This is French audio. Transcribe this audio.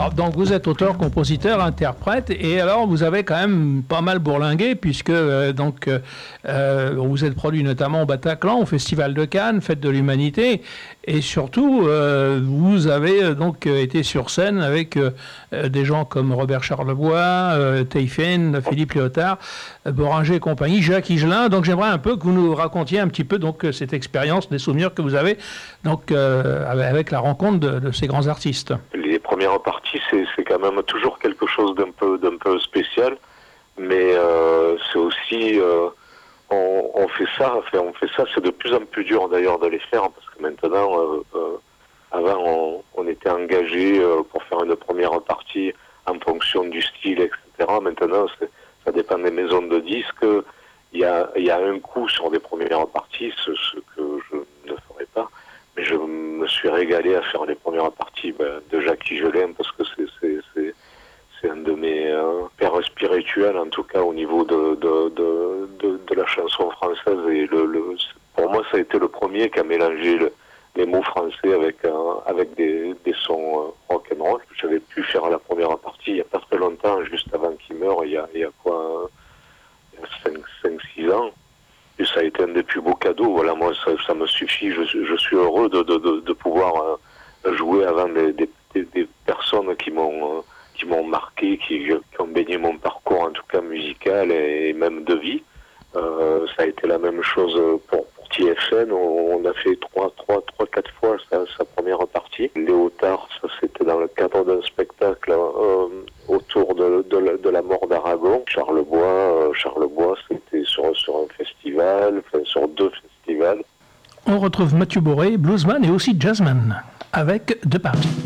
Alors, donc vous êtes auteur, compositeur, interprète, et alors vous avez quand même pas mal bourlingué, puisque vous êtes produit notamment au Bataclan, au Festival de Cannes, Fête de l'Humanité, et surtout vous avez été sur scène avec des gens comme Robert Charlebois, Taïfen, Philippe Léotard, Boringer et compagnie, Jacques Higelin. Donc j'aimerais un peu que vous nous racontiez un petit peu cette expérience, des souvenirs que vous avez avec la rencontre de ces grands artistes. Les premières parties, c'est quand même toujours quelque chose d'un peu spécial, mais c'est aussi on fait ça, c'est de plus en plus dur d'ailleurs de les faire, parce que maintenant, avant on était engagé pour faire une première partie en fonction du style, etc. Maintenant, ça dépend des maisons de disques. Il y a un coût sur des premières parties, ce que je ne ferai pas. Mais je me suis régalé à faire les premières parties de Jacques Higelin, parce que c'est un de mes pères spirituels, en tout cas au niveau de la chanson française. Et pour moi, ça a été le premier qui a mélangé les mots français avec des sons rock and roll. J'avais pu faire la première partie il n'y a pas très longtemps, juste avant qu'il meure, il y a 5-6 ans. Et ça a été un des plus beaux cadeaux. Voilà, moi, ça me suffit. Je suis heureux de pouvoir jouer avant des personnes qui m'ont marqué, qui ont baigné mon parcours, en tout cas musical et même de vie. Ça a été la même chose pour TFN. On a fait 3-4 fois sa première partie. Léotard, ça c'était dans le cadre d'un spectacle autour de la mort d'Aragon. Charlebois, c'était sur un festival, sur 2 festivals. On retrouve Mathieu Boré, bluesman et aussi jazzman, avec The Party.